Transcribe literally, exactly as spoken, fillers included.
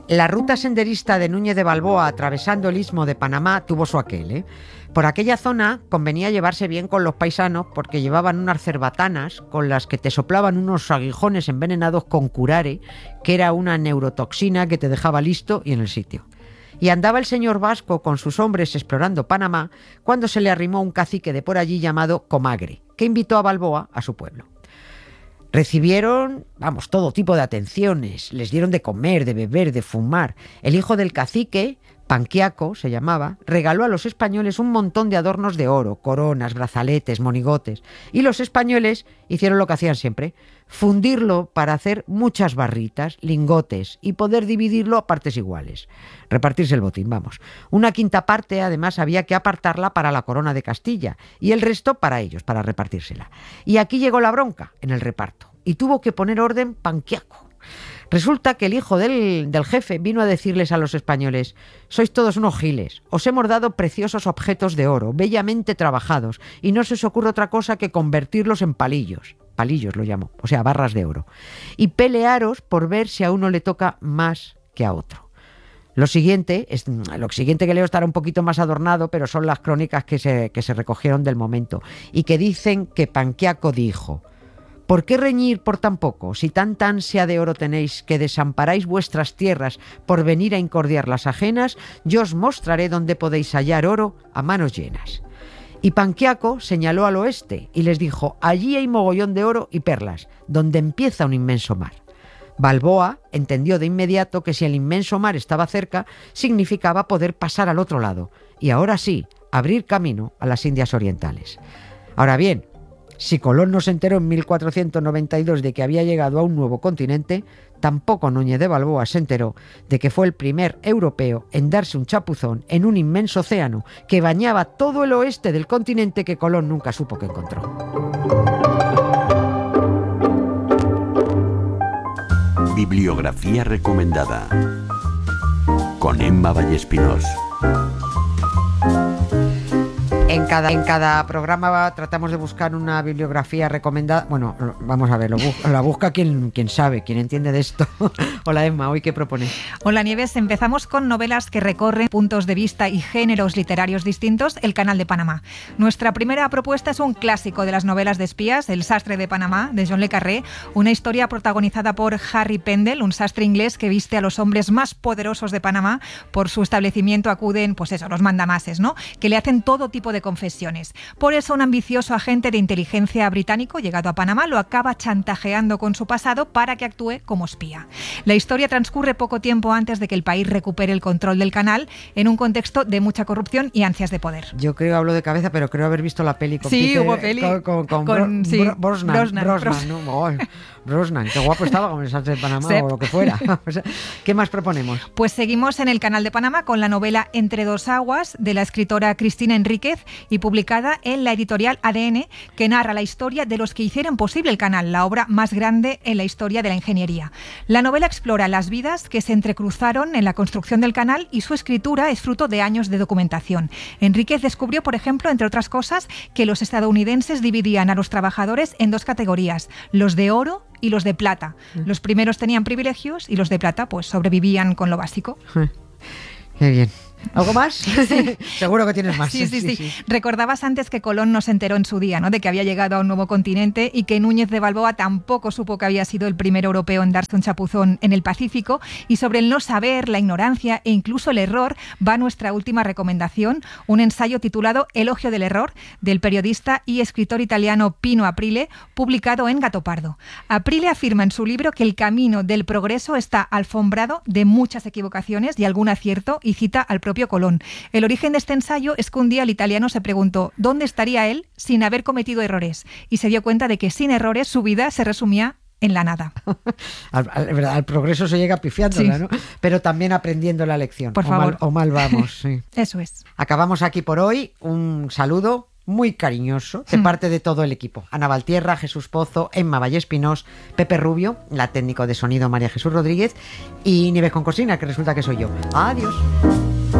La ruta senderista de Núñez de Balboa atravesando el istmo de Panamá tuvo su aquel, ¿eh? Por aquella zona convenía llevarse bien con los paisanos porque llevaban unas cerbatanas con las que te soplaban unos aguijones envenenados con curare, que era una neurotoxina que te dejaba listo y en el sitio. Y andaba el señor Vasco con sus hombres explorando Panamá cuando se le arrimó un cacique de por allí llamado Comagre, que invitó a Balboa a su pueblo. Recibieron, vamos, todo tipo de atenciones, les dieron de comer, de beber, de fumar. El hijo del cacique, Panquiaco se llamaba, regaló a los españoles un montón de adornos de oro, coronas, brazaletes, monigotes. Y los españoles hicieron lo que hacían siempre, fundirlo para hacer muchas barritas, lingotes y poder dividirlo a partes iguales. Repartirse el botín, vamos. Una quinta parte, además, había que apartarla para la corona de Castilla y el resto para ellos, para repartírsela. Y aquí llegó la bronca en el reparto y tuvo que poner orden Panquiaco. Resulta que el hijo del, del jefe vino a decirles a los españoles: sois todos unos giles, os hemos dado preciosos objetos de oro, bellamente trabajados, y no se os ocurre otra cosa que convertirlos en palillos. Palillos lo llamo, o sea, barras de oro. Y pelearos por ver si a uno le toca más que a otro. Lo siguiente, es, lo siguiente que leo estará un poquito más adornado, pero son las crónicas que se, que se recogieron del momento y que dicen que Panquiaco dijo: ¿por qué reñir por tan poco? Si tanta ansia de oro tenéis que desamparáis vuestras tierras por venir a incordiar las ajenas, yo os mostraré dónde podéis hallar oro a manos llenas. Y Panquiaco señaló al oeste y les dijo: allí hay mogollón de oro y perlas, donde empieza un inmenso mar. Balboa entendió de inmediato que si el inmenso mar estaba cerca, significaba poder pasar al otro lado y ahora sí, abrir camino a las Indias Orientales. Ahora bien, si Colón no se enteró en mil cuatrocientos noventa y dos de que había llegado a un nuevo continente, tampoco Núñez de Balboa se enteró de que fue el primer europeo en darse un chapuzón en un inmenso océano que bañaba todo el oeste del continente que Colón nunca supo que encontró. Bibliografía recomendada con Emma Vallespinós. En cada, en cada programa tratamos de buscar una bibliografía recomendada. Bueno, vamos a ver, lo bu- la busca quien, quien sabe, quien entiende de esto. Hola Emma, ¿hoy qué propones? Hola Nieves, empezamos con novelas que recorren puntos de vista y géneros literarios distintos, El Canal de Panamá. Nuestra primera propuesta es un clásico de las novelas de espías, El Sastre de Panamá, de John le Carré, una historia protagonizada por Harry Pendel, un sastre inglés que viste a los hombres más poderosos de Panamá. Por su establecimiento acuden, pues eso, los mandamases, ¿no?, que le hacen todo tipo de confesiones. Por eso un ambicioso agente de inteligencia británico llegado a Panamá lo acaba chantajeando con su pasado para que actúe como espía. La historia transcurre poco tiempo antes de que el país recupere el control del canal, en un contexto de mucha corrupción y ansias de poder. Yo creo, hablo de cabeza, pero creo haber visto la peli con Sí, Peter, hubo peli. con, con, con, con Bro, sí, Bro, Brosnan, Brosnan, Brosnan, Brosnan. ¿no? Oh, Brosnan, qué guapo estaba con el Sastre de Panamá, Sí. o lo que fuera. O sea, ¿qué más proponemos? Pues seguimos en el Canal de Panamá con la novela Entre dos aguas, de la escritora Cristina Enríquez, y publicada en la editorial A D N, que narra la historia de los que hicieron posible el canal, la obra más grande en la historia de la ingeniería. La novela explora las vidas que se entrecruzaron en la construcción del canal y su escritura es fruto de años de documentación. Enríquez descubrió, por ejemplo, entre otras cosas, que los estadounidenses dividían a los trabajadores en dos categorías, los de oro y los de plata. Los primeros tenían privilegios y los de plata pues sobrevivían con lo básico. Qué bien. ¿Algo más? Sí. Seguro que tienes más. Sí, sí, sí, sí. Recordabas antes que Colón no se enteró en su día, ¿no?, de que había llegado a un nuevo continente y que Núñez de Balboa tampoco supo que había sido el primer europeo en darse un chapuzón en el Pacífico. Y sobre el no saber, la ignorancia e incluso el error va nuestra última recomendación, un ensayo titulado Elogio del error, del periodista y escritor italiano Pino Aprile, publicado en Gattopardo. Aprile afirma en su libro que el camino del progreso está alfombrado de muchas equivocaciones y algún acierto, y cita al propio Colón. El origen de este ensayo es que un día el italiano se preguntó ¿dónde estaría él sin haber cometido errores? Y se dio cuenta de que sin errores su vida se resumía en la nada. al, al, al progreso se llega pifiándola, sí, ¿no? Pero también aprendiendo la lección. Por o favor. Mal, o mal vamos. Sí. Eso es. Acabamos aquí por hoy. Un saludo muy cariñoso de parte de todo el equipo. Ana Valtierra, Jesús Pozo, Emma Vallespinós, Pepe Rubio, la técnico de sonido María Jesús Rodríguez y Nieves Concosina, que resulta que soy yo. Adiós.